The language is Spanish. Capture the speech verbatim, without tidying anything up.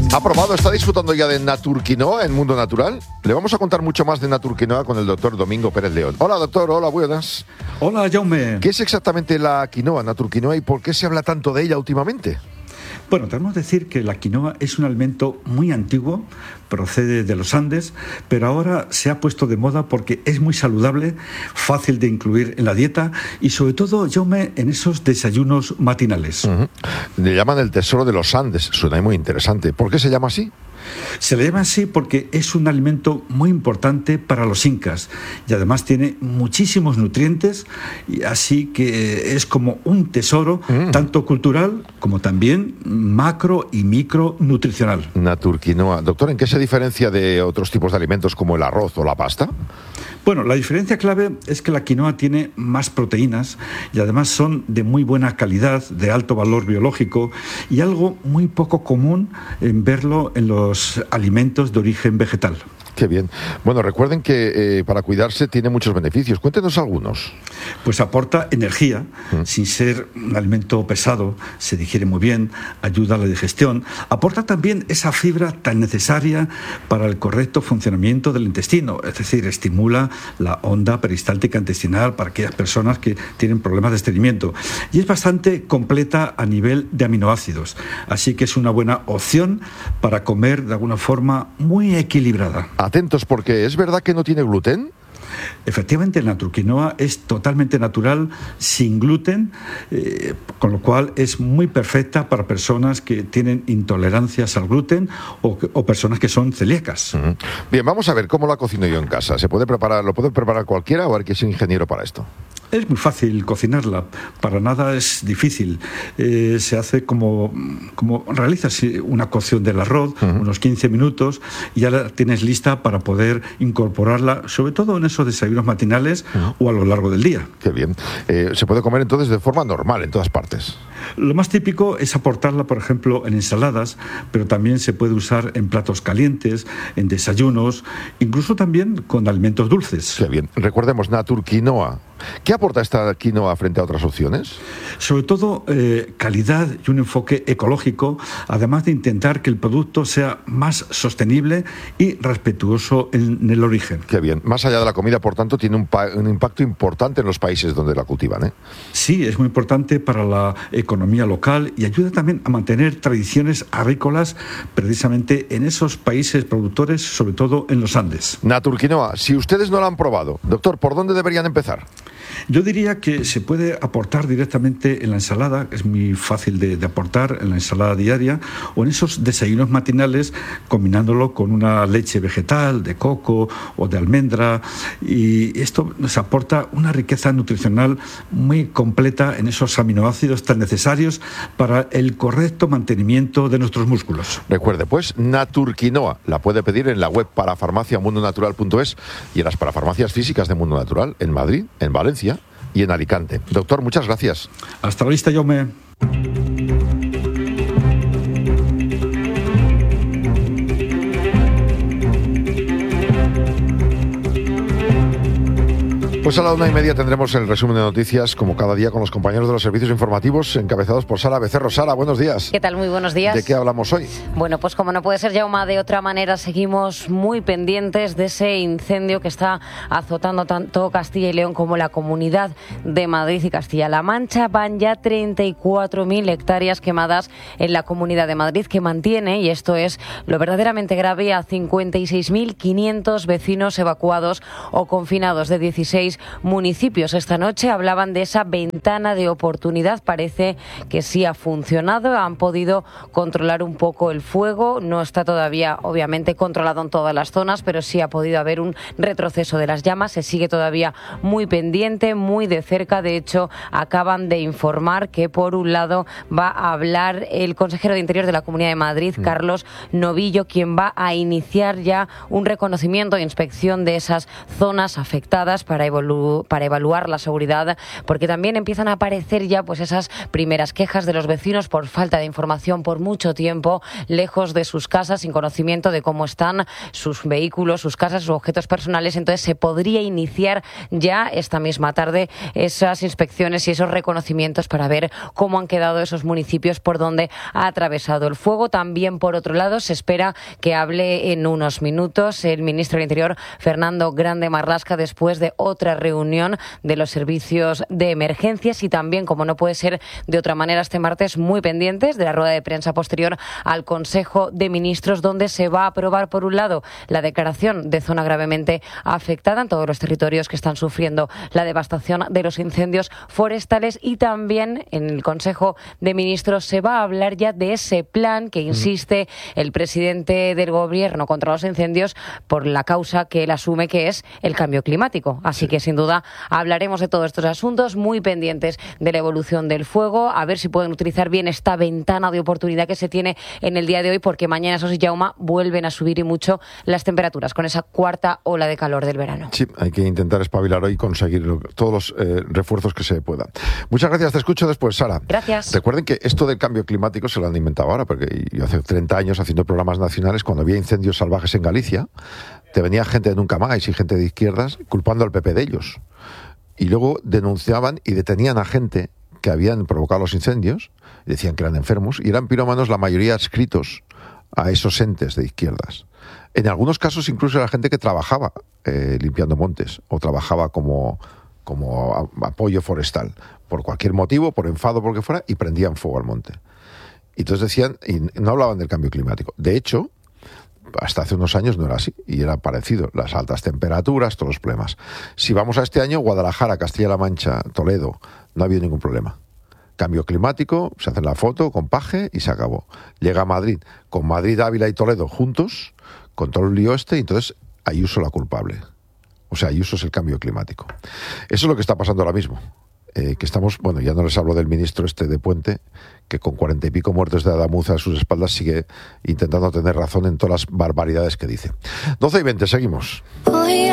¿Ha probado, está disfrutando ya de Naturquinoa en Mundo Natural? Le vamos a contar mucho más de Naturquinoa con el doctor Domingo Pérez León. Hola, doctor. Hola, buenas. Hola, Jaume. ¿Qué es exactamente la quinoa, Naturquinoa, y por qué se habla tanto de ella últimamente? Bueno, tenemos que decir que la quinoa es un alimento muy antiguo, procede de los Andes, pero ahora se ha puesto de moda porque es muy saludable, fácil de incluir en la dieta y sobre todo, Jaume, en esos desayunos matinales. Uh-huh. Le llaman el tesoro de los Andes, suena muy interesante. ¿Por qué se llama así? Se le llama así porque es un alimento muy importante para los incas y además tiene muchísimos nutrientes, y así que es como un tesoro, mm. tanto cultural como también macro y micro nutricional. Naturquinoa. Doctor, ¿en qué se diferencia de otros tipos de alimentos como el arroz o la pasta? Bueno, la diferencia clave es que la quinoa tiene más proteínas y además son de muy buena calidad, de alto valor biológico y algo muy poco común en verlo en los alimentos de origen vegetal. Qué bien. Bueno, recuerden que eh, para cuidarse tiene muchos beneficios. Cuéntenos algunos. Pues aporta energía, mm. sin ser un alimento pesado, se digiere muy bien, ayuda a la digestión. Aporta también esa fibra tan necesaria para el correcto funcionamiento del intestino, es decir, estimula la onda peristáltica intestinal para aquellas personas que tienen problemas de estreñimiento. Y es bastante completa a nivel de aminoácidos, así que es una buena opción para comer de alguna forma muy equilibrada. Atentos, porque ¿es verdad que no tiene gluten? Efectivamente, la naturquinoa es totalmente natural, sin gluten, eh, con lo cual es muy perfecta para personas que tienen intolerancias al gluten o, o personas que son celíacas. Uh-huh. Bien, vamos a ver cómo la cocino yo en casa. ¿Se puede preparar, lo puede preparar cualquiera o hay que ser ingeniero para esto? Es muy fácil cocinarla, para nada es difícil. Eh, se hace como, como realizas una cocción del arroz, uh-huh. unos quince minutos, y ya la tienes lista para poder incorporarla, sobre todo en esos desayunos matinales uh-huh. o a lo largo del día. Qué bien. Eh, se puede comer entonces de forma normal en todas partes. Lo más típico es aportarla, por ejemplo, en ensaladas, pero también se puede usar en platos calientes, en desayunos, incluso también con alimentos dulces. Qué bien. Recordemos, Naturquinoa. ¿Qué aporta esta quinoa frente a otras opciones? Sobre todo eh, calidad y un enfoque ecológico, además de intentar que el producto sea más sostenible y respetuoso en el origen. Qué bien. Más allá de la comida, por tanto, tiene un, pa- un impacto importante en los países donde la cultivan, ¿eh? Sí, es muy importante para la economía local y ayuda también a mantener tradiciones agrícolas precisamente en esos países productores, sobre todo en los Andes. Naturquinoa, si ustedes no la han probado, doctor, ¿por dónde deberían empezar? Yo diría que se puede aportar directamente en la ensalada, es muy fácil de, de aportar en la ensalada diaria, o en esos desayunos matinales combinándolo con una leche vegetal, de coco o de almendra, y esto nos aporta una riqueza nutricional muy completa en esos aminoácidos tan necesarios para el correcto mantenimiento de nuestros músculos. Recuerde, pues, Naturquinoa la puede pedir en la web parafarmacia mundo natural punto es y en las parafarmacias físicas de Mundo Natural, en Madrid, en Valencia y en Alicante. Doctor, muchas gracias. Hasta la vista, Jaume. Pues a la una y media tendremos el resumen de noticias, como cada día, con los compañeros de los servicios informativos, encabezados por Sara Becerro. Sara, buenos días. ¿Qué tal? Muy buenos días. ¿De qué hablamos hoy? Bueno, pues como no puede ser, Jaume, de otra manera, seguimos muy pendientes de ese incendio que está azotando tanto Castilla y León como la Comunidad de Madrid y Castilla-La Mancha. Van ya treinta y cuatro mil hectáreas quemadas en la Comunidad de Madrid, que mantiene, y esto es lo verdaderamente grave, a cincuenta y seis mil quinientos vecinos evacuados o confinados de dieciséis municipios. Esta noche hablaban de esa ventana de oportunidad. Parece que sí ha funcionado, han podido controlar un poco el fuego. No está todavía, obviamente, controlado en todas las zonas, pero sí ha podido haber un retroceso de las llamas. Se sigue todavía muy pendiente, muy de cerca. De hecho, acaban de informar que, por un lado, va a hablar el consejero de Interior de la Comunidad de Madrid, mm. Carlos Novillo, quien va a iniciar ya un reconocimiento e inspección de esas zonas afectadas para evolucionar evalu- para evaluar la seguridad, porque también empiezan a aparecer ya pues esas primeras quejas de los vecinos por falta de información, por mucho tiempo lejos de sus casas, sin conocimiento de cómo están sus vehículos, sus casas, sus objetos personales. Entonces se podría iniciar ya esta misma tarde esas inspecciones y esos reconocimientos para ver cómo han quedado esos municipios por donde ha atravesado el fuego. También, por otro lado, se espera que hable en unos minutos el ministro del Interior, Fernando Grande Marlaska, después de otra reunión de los servicios de emergencias y también, como no puede ser de otra manera, este martes muy pendientes de la rueda de prensa posterior al Consejo de Ministros, donde se va a aprobar, por un lado, la declaración de zona gravemente afectada en todos los territorios que están sufriendo la devastación de los incendios forestales, y también en el Consejo de Ministros se va a hablar ya de ese plan que insiste el presidente del Gobierno contra los incendios por la causa que él asume, que es el cambio climático. Así que, sin duda, hablaremos de todos estos asuntos, muy pendientes de la evolución del fuego, a ver si pueden utilizar bien esta ventana de oportunidad que se tiene en el día de hoy, porque mañana, eso sí, Jaume, vuelven a subir y mucho las temperaturas con esa cuarta ola de calor del verano. Sí, hay que intentar espabilar hoy y conseguir todos los eh, refuerzos que se puedan. Muchas gracias, te escucho después, Sara. Gracias. Recuerden que esto del cambio climático se lo han inventado ahora, porque yo hace treinta años haciendo programas nacionales, cuando había incendios salvajes en Galicia, te venía gente de Nunca Más y gente de izquierdas culpando al P P de ellos. Y luego denunciaban y detenían a gente que habían provocado los incendios, y decían que eran enfermos, y eran pirómanos, la mayoría adscritos a esos entes de izquierdas. En algunos casos incluso era gente que trabajaba eh, limpiando montes o trabajaba como, como a, apoyo forestal, por cualquier motivo, por enfado, por lo que fuera, y prendían fuego al monte. Y entonces decían, y no hablaban del cambio climático. De hecho, hasta hace unos años no era así, y era parecido, las altas temperaturas, todos los problemas. Si vamos a este año, Guadalajara, Castilla-La Mancha, Toledo, no ha habido ningún problema. Cambio climático, se hace la foto con paje y se acabó. Llega a Madrid, con Madrid, Ávila y Toledo juntos, con todo el lío este, y entonces Ayuso la culpable. O sea, Ayuso es el cambio climático. Eso es lo que está pasando ahora mismo. Eh, que estamos, bueno, ya no les hablo del ministro este de Puente, que con cuarenta y pico muertos de Adamuza a sus espaldas sigue intentando tener razón en todas las barbaridades que dice. doce y veinte, seguimos.